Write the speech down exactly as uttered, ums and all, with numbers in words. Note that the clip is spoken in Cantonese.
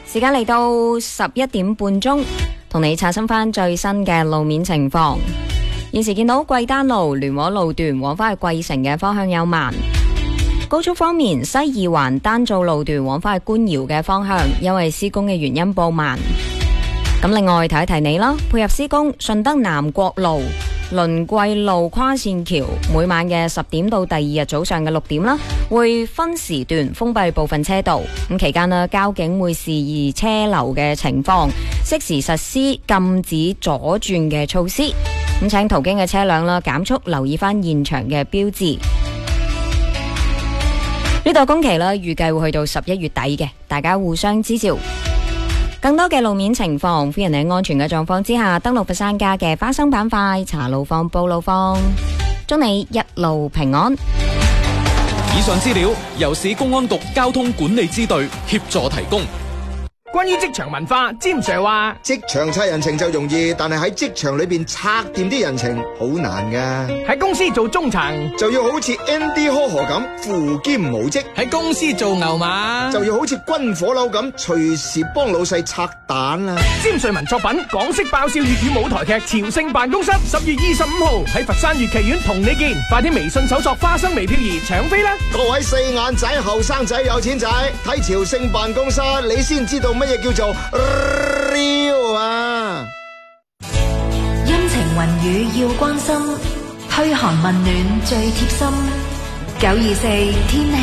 時間嚟到十一點半鐘，同你刷新翻最新嘅路面情況。現時見到貴丹路聯和路段往返去貴城嘅方向有慢。高速方面，西二環丹造路段往返去官窯嘅方向，因為施工嘅原因報慢。咁另外提一提你啦，配合施工，順德南國路、輪桂路跨線橋每晚嘅十點到第二日早上嘅六點啦，會分時段封閉部分車道。咁期間呢，交警會視意車流嘅情況，適時實施禁止左轉嘅措施。咁請途經嘅車輛啦，減速留意翻現場嘅標誌。呢度工期呢，預計會去到十一月底嘅，大家互相支照。更多嘅路面情況，歡迎你喺安全嘅狀況之下登錄佛山家嘅花生板塊查路況報路況，祝你一路平安。 以上資料由市公安局交通管理支隊協助提供。 關於職場文化，詹 Sir 話職場拆人情就容易，但係喺職場裏邊拆掂啲人情好難噶。 喺公司做中層就要好似 Andy Ho 咁扶兼無職， 喺公司做牛馬就要好似軍火佬咁隨時幫老細拆彈啦。 詹瑞文作品《港式爆笑粵語舞台劇朝聖辦公室》，十月二十五號喺佛山粵劇院同你見，快啲微信搜索花生微漂兒搶飛啦！ 各位四眼仔、後生仔、有錢仔，睇朝聖辦公室，你先知道乜嘢叫做 real 啊！ 陰晴雲雨要關心，噓寒問暖最貼心。九二四天氣。